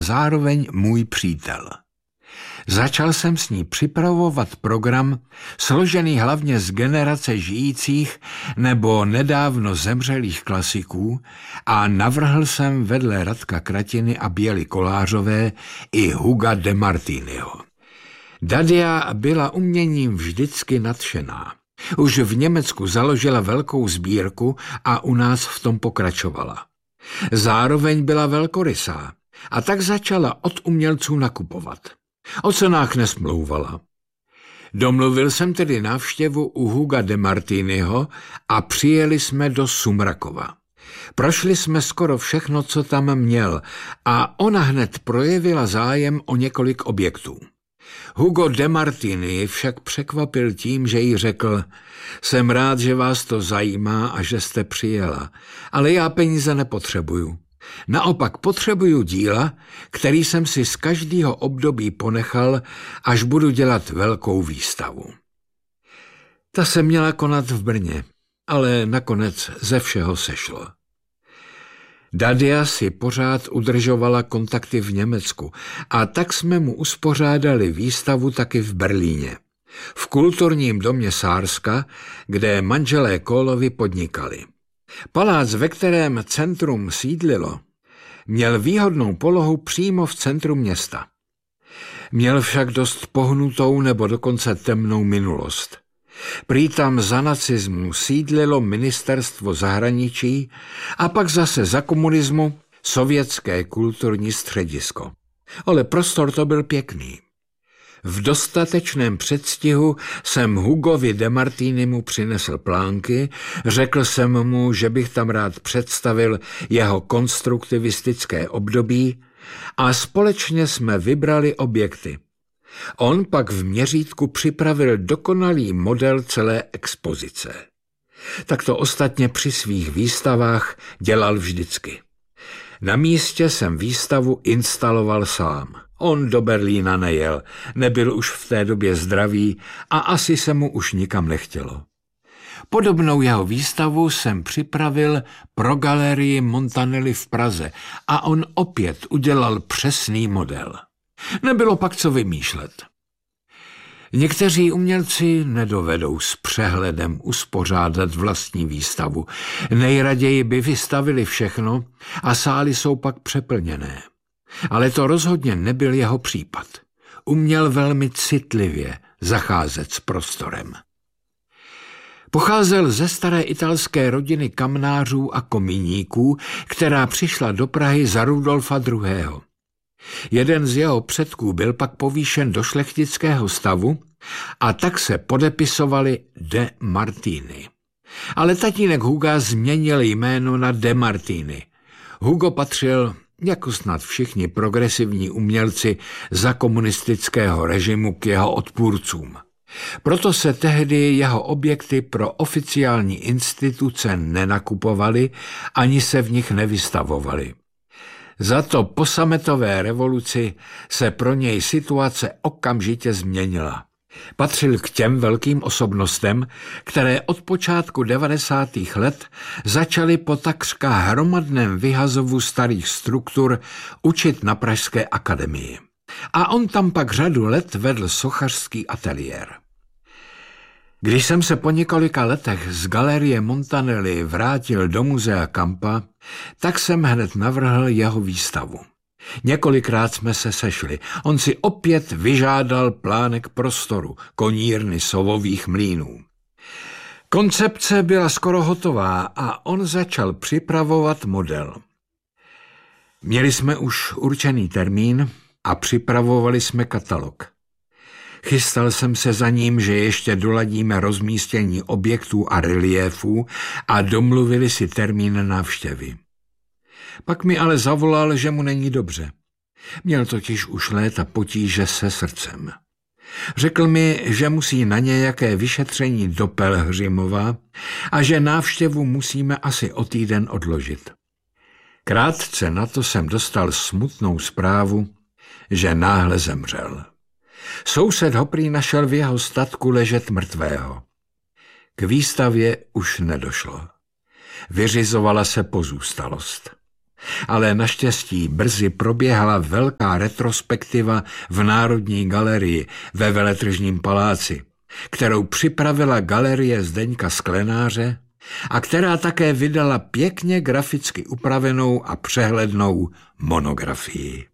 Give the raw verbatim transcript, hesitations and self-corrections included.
zároveň můj přítel. Začal jsem s ní připravovat program, složený hlavně z generace žijících nebo nedávno zemřelých klasiků a navrhl jsem vedle Radka Kratiny a Běly Kolářové i Huga de Martiniho. Dadia byla uměním vždycky nadšená. Už v Německu založila velkou sbírku a u nás v tom pokračovala. Zároveň byla velkorysá a tak začala od umělců nakupovat. O cenách nesmlouvala. Domluvil jsem tedy návštěvu u Huga de Martiniho a přijeli jsme do Sumrakova. Prošli jsme skoro všechno, co tam měl, a ona hned projevila zájem o několik objektů. Hugo de Martini však překvapil tím, že jí řekl: jsem rád, že vás to zajímá a že jste přijela, ale já peníze nepotřebuju. Naopak potřebuju díla, který jsem si z každého období ponechal, až budu dělat velkou výstavu. Ta se měla konat v Brně, ale nakonec ze všeho sešlo. Dadia si pořád udržovala kontakty v Německu a tak jsme mu uspořádali výstavu taky v Berlíně, v kulturním domě Sárska, kde manželé Kohlovi podnikali. Palác, ve kterém centrum sídlilo, měl výhodnou polohu přímo v centru města. Měl však dost pohnutou nebo dokonce temnou minulost. Prý tam za nacismu sídlilo ministerstvo zahraničí a pak zase za komunismu sovětské kulturní středisko. Ale prostor to byl pěkný. V dostatečném předstihu jsem Hugovi de Martinimu přinesl plánky, řekl jsem mu, že bych tam rád představil jeho konstruktivistické období a společně jsme vybrali objekty. On pak v měřítku připravil dokonalý model celé expozice. Tak to ostatně při svých výstavách dělal vždycky. Na místě jsem výstavu instaloval sám. On do Berlína nejel, nebyl už v té době zdravý a asi se mu už nikam nechtělo. Podobnou jeho výstavu jsem připravil pro galerii Montanelli v Praze a on opět udělal přesný model. Nebylo pak co vymýšlet. Někteří umělci nedovedou s přehledem uspořádat vlastní výstavu. Nejraději by vystavili všechno a sály jsou pak přeplněné. Ale to rozhodně nebyl jeho případ. Uměl velmi citlivě zacházet s prostorem. Pocházel ze staré italské rodiny kamnářů a kominíků, která přišla do Prahy za Rudolfa druhého. Jeden z jeho předků byl pak povýšen do šlechtického stavu a tak se podepisovali de Martini. Ale tatínek Huga změnil jméno na de Martini. Hugo patřil, jako snad všichni progresivní umělci za komunistického režimu, k jeho odpůrcům. Proto se tehdy jeho objekty pro oficiální instituce nenakupovaly, ani se v nich nevystavovaly. Za to po sametové revoluci se pro něj situace okamžitě změnila. Patřil k těm velkým osobnostem, které od počátku devadesátých let začaly po takřka hromadném vyhazovu starých struktur učit na Pražské akademii. A on tam pak řadu let vedl sochařský ateliér. Když jsem se po několika letech z galerie Montanelli vrátil do muzea Campa, tak jsem hned navrhl jeho výstavu. Několikrát jsme se sešli. On si opět vyžádal plánek prostoru, konírny Sovových mlýnů. Koncepce byla skoro hotová a on začal připravovat model. Měli jsme už určený termín a připravovali jsme katalog. Chystal jsem se za ním, že ještě doladíme rozmístění objektů a reliéfů a domluvili si termín návštěvy. Pak mi ale zavolal, že mu není dobře. Měl totiž už léta potíže se srdcem. Řekl mi, že musí na nějaké vyšetření do Pelhřimova a že návštěvu musíme asi o týden odložit. Krátce na to jsem dostal smutnou zprávu, že náhle zemřel. Soused ho prý našel v jeho statku ležet mrtvého. K výstavě už nedošlo. Vyřizovala se pozůstalost. Ale naštěstí brzy proběhla velká retrospektiva v Národní galerii ve Veletržním paláci, kterou připravila galerie Zdeňka Sklenáře a která také vydala pěkně graficky upravenou a přehlednou monografii.